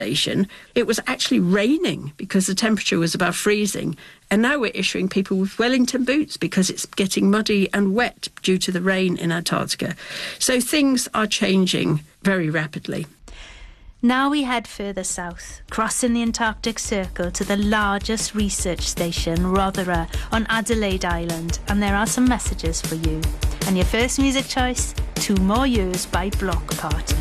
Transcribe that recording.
station, it was actually raining because the temperature was above freezing. And now we're issuing people with Wellington boots because it's getting muddy and wet due to the rain in Antarctica. So things are changing very rapidly. Now we head further south, crossing the Antarctic Circle to the largest research station, Rothera, on Adelaide Island, and there are some messages for you. And your first music choice, 2 More Years by Block Party.